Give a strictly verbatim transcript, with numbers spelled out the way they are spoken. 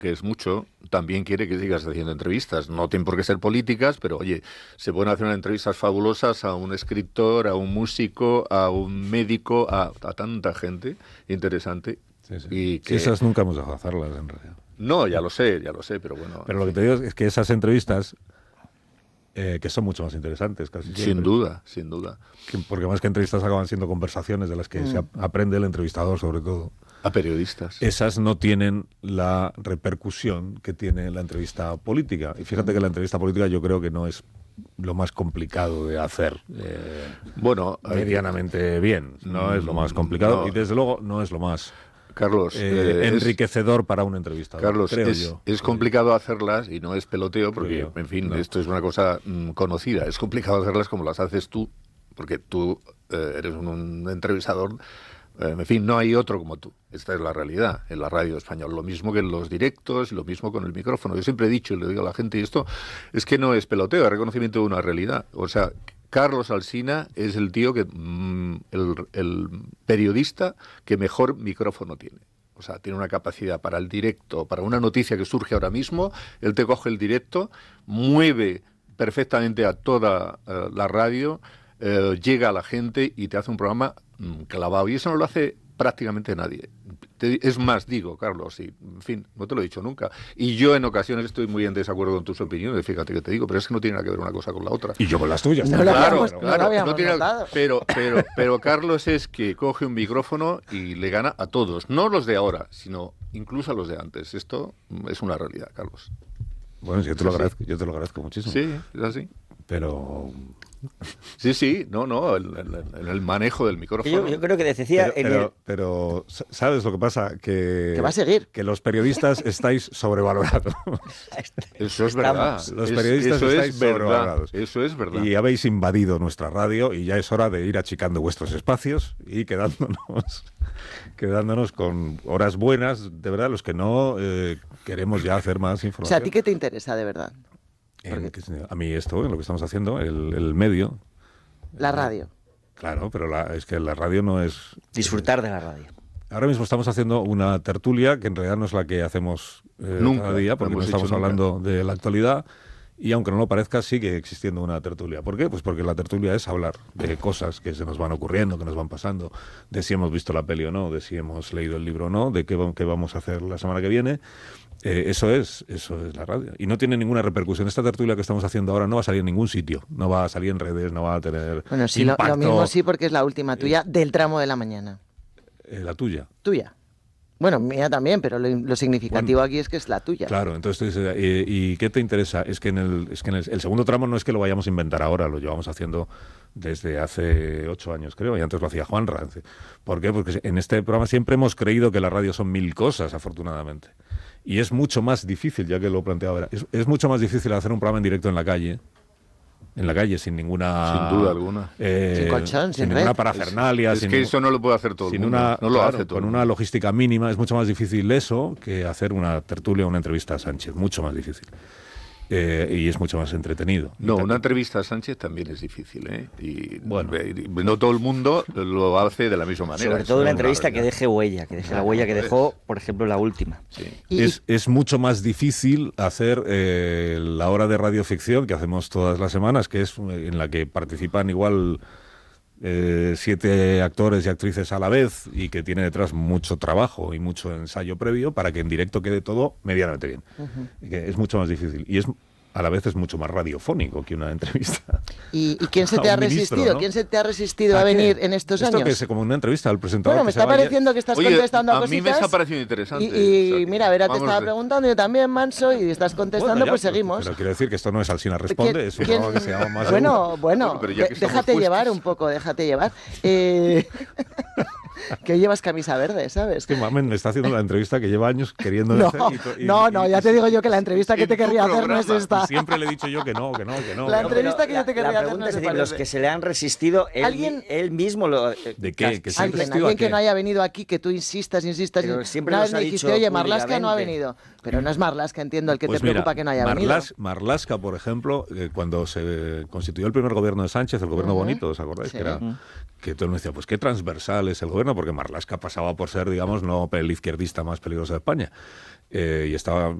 que es mucho, también quiere que sigas haciendo entrevistas. No tienen por qué ser políticas, pero oye, se pueden hacer unas entrevistas fabulosas a un escritor, a un músico, a un médico, a, a tanta gente interesante. Sí, sí. Y que... sí, esas nunca hemos dejado de hacerlas, en realidad. No, ya lo sé, ya lo sé, pero bueno. Pero lo que te digo es que esas entrevistas, eh, que son mucho más interesantes, casi siempre. Sin duda, sin duda. Que, porque más que entrevistas acaban siendo conversaciones de las que mm. se ap- aprende el entrevistador, sobre todo. A periodistas. Esas no tienen la repercusión que tiene la entrevista política. Y fíjate que la entrevista política yo creo que no es lo más complicado de hacer eh, bueno, medianamente bien. No es lo más complicado no. y desde luego no es lo más Carlos, eh, eh, enriquecedor es, para un entrevistador. Carlos, creo es, yo. es complicado hacerlas y no es peloteo porque, en fin, no. esto es una cosa mm, conocida. Es complicado hacerlas como las haces tú, porque tú eh, eres un, un entrevistador. En fin, no hay otro como tú. Esta es la realidad en la radio española. Lo mismo que en los directos, lo mismo con el micrófono. Yo siempre he dicho y le digo a la gente, y esto es que no es peloteo, es reconocimiento de una realidad. O sea, Carlos Alsina es el tío que, mmm, el, el periodista que mejor micrófono tiene. O sea, tiene una capacidad para el directo, para una noticia que surge ahora mismo. Él te coge el directo, mueve perfectamente a toda uh, la radio, uh, llega a la gente y te hace un programa clavado, y eso no lo hace prácticamente nadie. Te, es más, digo, Carlos, y, en fin, no te lo he dicho nunca, y yo en ocasiones estoy muy en desacuerdo con tus opiniones, fíjate que te digo, pero es que no tiene nada que ver una cosa con la otra. Y yo con las tuyas. No claro, habíamos, claro, no no tiene, pero, pero, pero Carlos es que coge un micrófono y le gana a todos, no los de ahora, sino incluso a los de antes. Esto es una realidad, Carlos. Bueno, yo te, lo agradezco, yo te lo agradezco muchísimo. Sí, es así. Pero... Sí, sí, no, no, el, el, el manejo del micrófono. Yo, yo creo que decía... Pero, pero, pero, ¿sabes lo que pasa? Que, que va a seguir. Que los periodistas estáis sobrevalorados. Eso es verdad. Los periodistas es, eso estáis es sobrevalorados. Verdad. Eso es verdad. Y habéis invadido nuestra radio y ya es hora de ir achicando vuestros espacios y quedándonos, quedándonos con horas buenas, de verdad, los que no eh, queremos ya hacer más información. O sea, ¿a ti qué te interesa, de verdad? En, a mí esto, en lo que estamos haciendo, el, el medio. La radio. Claro, pero la, es que la radio no es... Disfrutar eh, de la radio. Ahora mismo estamos haciendo una tertulia que en realidad no es la que hacemos eh, nunca, cada día, porque no estamos hablando nunca. de la actualidad. Y aunque no lo parezca, sigue existiendo una tertulia. ¿Por qué? Pues porque la tertulia es hablar de cosas que se nos van ocurriendo, que nos van pasando, de si hemos visto la peli o no, de si hemos leído el libro o no, de qué, qué vamos a hacer la semana que viene. Eh, eso es, eso es la radio. Y no tiene ninguna repercusión. Esta tertulia que estamos haciendo ahora no va a salir en ningún sitio. No va a salir en redes, no va a tener Bueno, sí, impacto. Lo, lo mismo sí, porque es la última tuya eh, del tramo de la mañana. Eh, la tuya. Tuya. Bueno, mía también, pero lo, lo significativo bueno, aquí es que es la tuya. Claro, entonces tú dices, ¿y, y qué te interesa? Es que en, el, es que en el, el segundo tramo no es que lo vayamos a inventar ahora, lo llevamos haciendo desde hace ocho años, creo, y antes lo hacía Juanra. ¿Por qué? Porque en este programa siempre hemos creído que la radio son mil cosas, afortunadamente. Y es mucho más difícil, ya que lo planteaba ahora, es, es mucho más difícil hacer un programa en directo en la calle, en la calle, sin ninguna... Sin duda alguna. Eh, sin colchón, sin, sin ninguna parafernalia. Es, es sin que un, eso no lo puede hacer todo el mundo. Una, no lo claro, hace todo con una logística mínima. Es mucho más difícil eso que hacer una tertulia o una entrevista a Sánchez. Mucho más difícil. Eh, y es mucho más entretenido. No, una entrevista a Sánchez también es difícil, ¿eh? Y bueno, y no todo el mundo lo hace de la misma manera. Sobre todo una entrevista que deje huella, que deje la huella que dejó, por ejemplo, la última. Sí. Es, es mucho más difícil hacer eh, la hora de radioficción que hacemos todas las semanas, que es en la que participan igual eh, siete actores y actrices a la vez y que tiene detrás mucho trabajo y mucho ensayo previo para que en directo quede todo medianamente bien. Uh-huh. Que es mucho más difícil y es a la vez es mucho más radiofónico que una entrevista. ¿Y, y quién se te ha ministro, resistido? ¿no? ¿Quién se te ha resistido a, a venir en estos ¿Esto años? Esto que es como una entrevista al presentador. Bueno, me está pareciendo que estás Oye, contestando a, a cositas. A mí me está pareciendo interesante. Y, y o sea, mira, a ver, te estaba de... preguntando, yo también, Manso, y estás contestando, bueno, ya, pues pero, seguimos. Pero quiero decir que esto no es Alsina Responde, es un programa que se llama más... Bueno, bueno, bueno de, déjate llevar un poco, déjate llevar. Eh... que llevas camisa verde, ¿sabes? Es que Mamen me está haciendo la entrevista que lleva años queriendo no, hacer. Y, y, no, no, ya te digo yo que la entrevista que te querría hacer no es esta. Y siempre le he dicho yo que no, que no, que no. La no, entrevista no. que yo te querría hacer no es se decir, los que se le han resistido, él, ¿Alguien? él mismo lo... ¿De qué? ¿Que se alguien, alguien que no haya venido aquí, que tú insistas, insistas. Pero siempre una nos vez ha me dicho dijiste, oye, Marlaska no ha venido. Pero no es Marlaska, entiendo, el que pues te preocupa mira, que no haya Marlas, venido. Marlaska, por ejemplo, eh, cuando se constituyó el primer gobierno de Sánchez, el gobierno uh-huh. bonito, ¿os acordáis? Sí. Que era... Uh-huh. que todo el mundo decía, pues qué transversal es el gobierno gobierno, porque Marlaska pasaba por ser, digamos, no el izquierdista más peligroso de España. Eh, y estaba